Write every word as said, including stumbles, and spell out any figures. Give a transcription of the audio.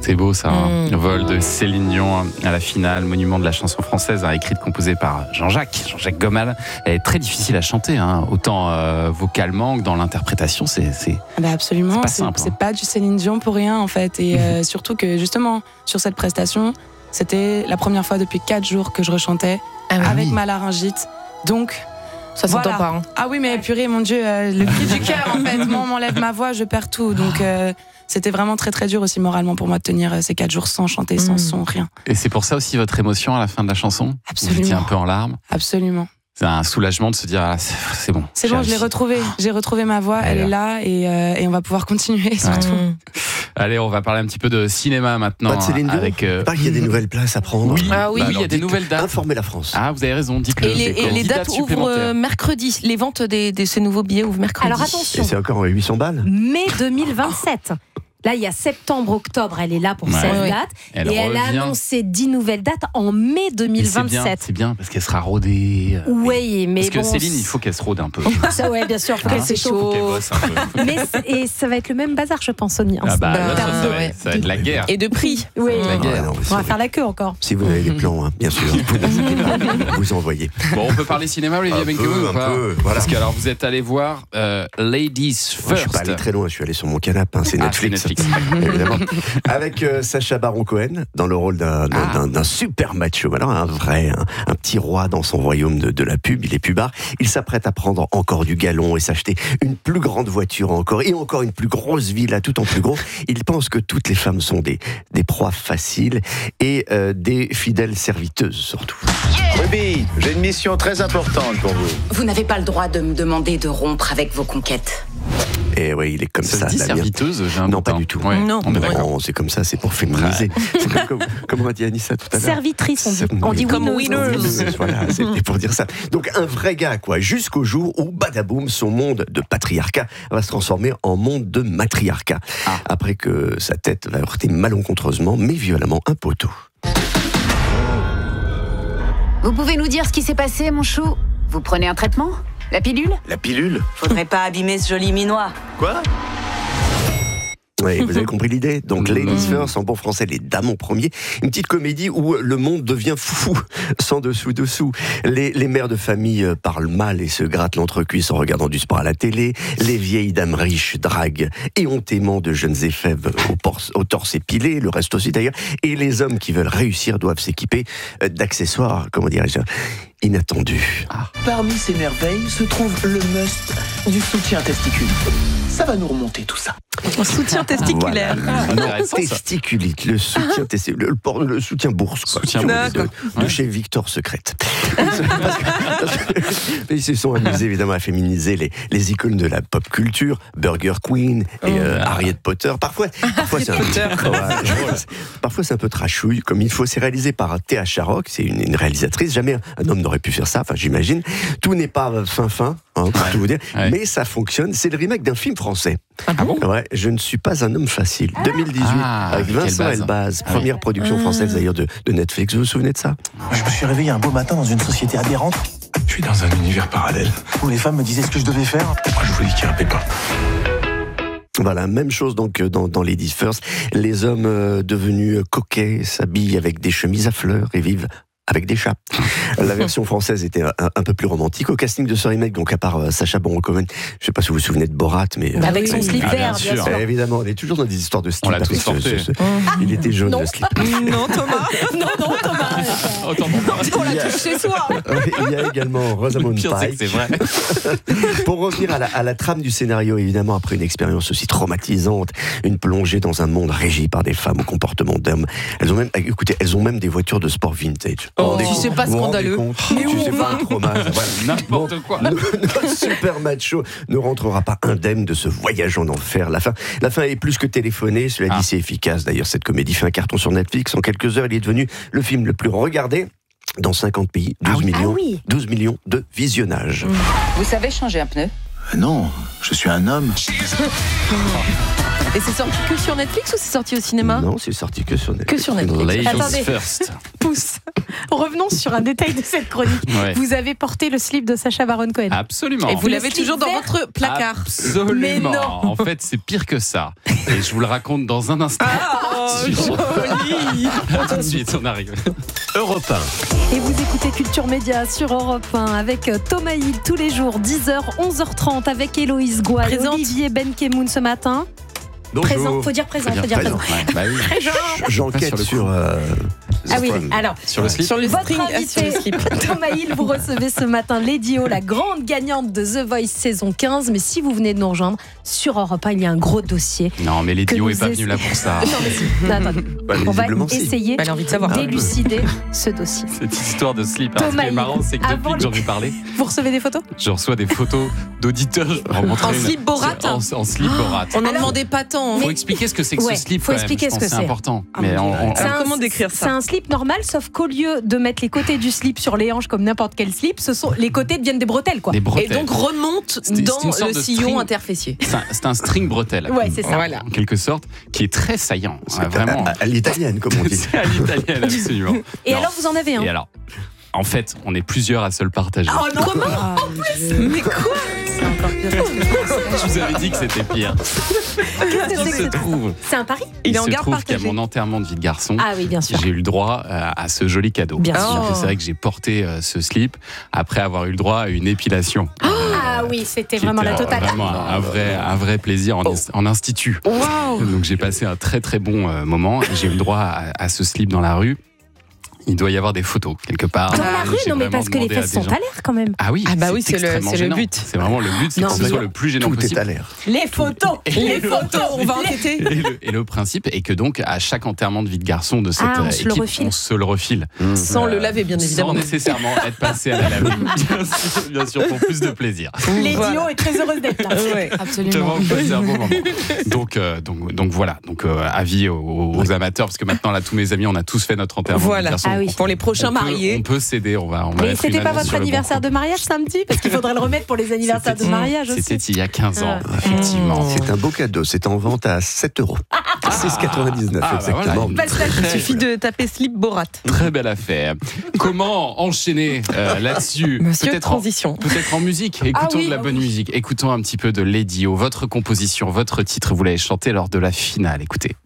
C'est beau ça, hein. mmh. Vol de Céline Dion à la finale, monument de la chanson française, hein, écrite, composée par Jean-Jacques, Jean-Jacques Goldman. Elle est très difficile à chanter, hein, autant euh, vocalement que dans l'interprétation, c'est, c'est, bah absolument, c'est pas c'est, simple. C'est hein. pas du Céline Dion pour rien en fait, et euh, surtout que justement sur cette prestation, c'était la première fois depuis quatre jours que je rechantais ah oui. avec ma laryngite, donc... Ça s'entend voilà. pas. Hein. Ah oui, mais purée, mon Dieu, euh, le cri du cœur, en fait. Moi, on m'enlève ma voix, je perds tout. Donc, euh, c'était vraiment très, très dur aussi moralement pour moi de tenir euh, ces quatre jours sans chanter, sans mmh. son, rien. Et c'est pour ça aussi votre émotion à la fin de la chanson ? Absolument. Vous étiez un peu en larmes ? Absolument. C'est un soulagement de se dire, ah, c'est, c'est bon. C'est bon, je l'ai retrouvée. J'ai retrouvé ma voix, elle, elle est là, et, euh, et on va pouvoir continuer, surtout. Ouais. Allez, on va parler un petit peu de cinéma maintenant. Pas de Céline Dion. Avec, euh... Il y a des nouvelles places à prendre. Oui, ah, oui. bah, oui il y a des nouvelles dates. Informez la France. Ah, vous avez raison, dites-le. Et les, et les dates ouvrent mercredi. Les ventes de des, ces nouveaux billets ouvrent mercredi. Alors attention. Et c'est encore huit cents balles. mai deux mille vingt-sept. Là, il y a septembre-octobre, elle est là pour ouais. cette ouais. date. Elle et elle revient. a annoncé dix nouvelles dates en mai deux mille vingt-sept. C'est bien, c'est bien parce qu'elle sera rodée. Oui, mais Parce que bon, Céline, il faut qu'elle se rôde un peu. Ça, ouais, bien sûr, il faut ah, qu'elle s'échauffe. Mais et ça va être le même bazar, je pense, Sonia. Ah bah, là, ça, ça, va, ouais. ça va être la guerre. Et de prix. Oui, la guerre. Non, on va faire la queue encore. Si vous avez des plans, hein, bien sûr, vous, vous envoyez. Bon, on peut parler cinéma, Olivier Benkemoun, ou pas ? Peu, voilà. Parce que alors, vous êtes allé voir euh, Ladies First. Moi, je suis pas allé très loin, je suis allé sur mon canapé, hein, c'est ah, Netflix. C'est Netflix. Évidemment. Avec euh, Sacha Baron Cohen dans le rôle d'un, d'un, ah. d'un, d'un super macho, alors un vrai, un, un petit roi dans son royaume de, de la pub, il est pubard. Il s'apprête à prendre encore du galon et s'acheter une plus grande voiture encore, et encore une plus grosse villa, tout en plus gros. Il pense que toutes les femmes sont des, des proies faciles et euh, des fidèles serviteuses surtout. Yeah Ruby, j'ai une mission très importante pour vous. Vous n'avez pas le droit de me demander de rompre avec vos conquêtes. Et oui, il est comme ça. ça. Ça se dit serviteuse, j'ai un Non, pas du tout. Ouais, non, on est d'accord. Non, c'est comme ça, c'est pour féminiser. C'est comme, comme, comme on a dit Anissa tout à l'heure. Servitrice, on dit. On dit comme winners. Voilà, c'était pour dire ça. Donc un vrai gars, quoi. Jusqu'au jour où, badaboum, son monde de patriarcat va se transformer en monde de matriarcat. Ah. Après que sa tête va heurter malencontreusement, mais violemment, un poteau. Vous pouvez nous dire ce qui s'est passé, mon chou ? Vous prenez un traitement ? La pilule ? La pilule ? Faudrait pas abîmer ce joli minois. Quoi ? Oui, vous avez compris l'idée. Donc, Ladies First, en bon français, les dames en premier. Une petite comédie où le monde devient fou, sans dessous-dessous. Les, les mères de famille parlent mal et se grattent l'entrecuisse en regardant du sport à la télé. Les vieilles dames riches draguent éhontément de jeunes éphèbes au, porce, au torse épilé, le reste aussi d'ailleurs. Et les hommes qui veulent réussir doivent s'équiper d'accessoires, comment dirais-je, inattendus. Ah. Parmi ces merveilles se trouve le must du soutien testiculaire. Ça va nous remonter tout ça. Un soutien testiculaire. Voilà. Non, testiculite, le soutien testiculaire, le, le soutien bourse, quoi. Soutien de, de, de ouais. chez Victor Secrète. Ils se sont amusés évidemment à féminiser les, les icônes de la pop culture, Burger Queen et euh, Harriet Potter. Parfois, parfois c'est un peu, ouais, parfois c'est un peu trashouille, comme il faut. C'est réalisé par Théa Sharrock, c'est une, une réalisatrice. Jamais un, un homme n'aurait pu faire ça. Enfin, j'imagine. Tout n'est pas fin fin, hein, pour ouais. tout vous dire, ouais. mais ça fonctionne. C'est le remake d'un film français. Ah bon ? Ouais, Je ne suis pas un homme facile. deux mille dix-huit, ah, avec Vincent Elbaz, ah, première oui. production française d'ailleurs de, de Netflix. Vous vous souvenez de ça ? Je me suis réveillé un beau matin dans une société aberrante. Je suis dans un univers parallèle où les femmes me disaient ce que je devais faire. Moi, je vous dis qu'il répète pas. Voilà, même chose donc dans, dans Ladies First. Les hommes euh, devenus coquets s'habillent avec des chemises à fleurs et vivent avec des chats. La version française était un, un peu plus romantique. Au casting de ce remake, donc à part euh, Sacha Baron Cohen, je sais pas si vous vous souvenez de Borat, mais... Euh, avec son slip vert, ah, bien, bien sûr. sûr. Évidemment, on est toujours dans des histoires de slip. On l'a tous porté. Ce, ce, il était jaune, non. le slip. Non, Thomas. Non, non, Thomas. Autant non, on l'a tous chez soi. Il y a également Rosamund Pike. C'est, c'est vrai. Pour revenir à la, à la trame du scénario, évidemment, après une expérience aussi traumatisante, une plongée dans un monde régi par des femmes au comportement d'hommes. Elles ont même, écoutez, elles ont même des voitures de sport vintage. Oh, si c'est pas scandaleux. Mais tu sais pas trop mal. Voilà. N'importe bon, quoi. Notre super macho ne rentrera pas indemne de ce voyage en enfer. La fin, la fin est plus que téléphonée. Cela ah. dit, c'est efficace. D'ailleurs, cette comédie fait un carton sur Netflix. En quelques heures, il est devenu le film le plus regardé dans cinquante pays. douze, ah oui. millions, ah oui. douze millions de visionnages. Vous savez changer un pneu ? Non, je suis un homme. Et c'est sorti que sur Netflix ou c'est sorti au cinéma ? Non, c'est sorti que sur Netflix. Que sur Netflix. Ladies Attendez. First. Pousse. Revenons sur un détail de cette chronique. Ouais. Vous avez porté le slip de Sacha Baron Cohen. Absolument. Et vous Le l'avez slip toujours dans vert votre placard. Absolument. Mais non. En fait, c'est pire que ça. Et je vous le raconte dans un instant. Ah, joli. Tout de suite, on arrive. Europe un. Et vous écoutez Culture Média sur Europe un avec Thomas Hill tous les jours, dix heures, onze heures trente avec Héloïse Goual, Olivier Benkemoun ce matin. Bonjour. Présent, faut dire présent, faut dire, faut dire présent. présent. Ouais, bah oui. J'enquête sur. sur euh, ah oui, alors. Sur le slip. Sur le Votre string, invité, sur le slip. Thomas Hill, vous recevez ce matin Lady O, la grande gagnante de The Voice saison quinze. Mais si vous venez de nous rejoindre, sur Europe un, il y a un gros dossier. Non, mais Lady O n'est pas venue là pour ça. Non, mais si. Non, attendez. Bah, on va si. essayer Elle a envie de savoir. d'élucider ce dossier. Cette histoire de slip. Alors, ce qui est marrant, c'est que depuis que j'en ai parlé, vous recevez des photos ? je reçois des photos d'auditeurs. En slip Borat. En, en slip Borat. On n'en demandait pas tant. Il faut expliquer ce que c'est que ouais, ce slip. Faut quand expliquer même. ce que c'est c'est. important. Ah, mais on, on, c'est un, comment décrire ça ? C'est un slip normal, sauf qu'au lieu de mettre les côtés du slip sur les hanches comme n'importe quel slip, ce sont les côtés deviennent des bretelles, quoi. Des bretelles. Et donc remonte C'est- dans c'est une sorte le de sillon string. interfessier. C'est un, c'est un string bretelle. Ouais, c'est ça. Voilà. En quelque sorte, qui est très saillant. C'est Ouais, vraiment. à, à l'italienne, comme on dit. C'est à l'italienne, absolument. Et Non. alors, vous en avez un ? Et alors, en fait, on est plusieurs à se le partager. Oh non, comment ? Mais quoi ? C'est encore pire que ce que je pensais. Je vous avais dit que c'était pire. Qu'est-ce que Il c'est se que c'est trouve, C'est un pari ? Il est il en se garde trouve qu'à partagée. mon enterrement de vie de garçon, Ah oui, bien sûr. j'ai eu le droit euh, à ce joli cadeau. Bien sûr. Donc, C'est vrai que j'ai porté euh, ce slip après avoir eu le droit à une épilation. Ah oui, c'était Qui vraiment était, la euh, totale. Vraiment un, un vrai, un vrai plaisir en, en institut. Waouh ! Donc j'ai passé un très très bon euh, moment. J'ai eu le droit à, à ce slip dans la rue. Il doit y avoir des photos quelque part. Dans la rue, J'ai non, mais vraiment parce que les demandé à fesses des sont gens. à l'air quand même. Ah oui, Ah bah oui, c'est le- extrêmement c'est le gênant. but. C'est vraiment le but, c'est Non, que ce mais soit le plus gênant Tout possible. est à l'air. Les photos Les photos On va enquêter. Et le, et le principe est que donc à chaque enterrement de vie de garçon de cette Ah, on euh, se le équipe, refile. on se le refile. Sans le laver, bien évidemment. Sans nécessairement être passé à la laveuse. Bien sûr, bien sûr, pour plus de plaisir. Lady Voilà. O est très heureuse d'être là. Ouais. Absolument. Vraiment passer un bon moment. Donc, euh, donc, donc voilà. Donc euh, avis aux, aux amateurs, parce que maintenant là, tous mes amis, on a tous fait notre enterrement. de vie de Voilà. garçon. Ah oui. Pour les prochains On peut- mariés. On peut céder. On va. On va Mais mettre une c'était pas annonce votre sur le bon anniversaire coin. de mariage samedi ? Parce qu'il faudrait le remettre pour les anniversaires de C'était- mariage aussi. C'était il y a quinze ans, Ah. effectivement. C'est un beau cadeau. C'est en vente à sept euros. six quatre-vingt-dix-neuf Ah, bah exactement. voilà. Il suffit de taper slip Borat. Très belle affaire. Comment enchaîner euh, là-dessus Monsieur Peut-être en, Transition. peut-être en musique. Écoutons oui, de la ah bonne musique. Écoutons un petit peu de Lady O. Votre composition, votre titre, vous l'avez chanté lors de la finale. Écoutez.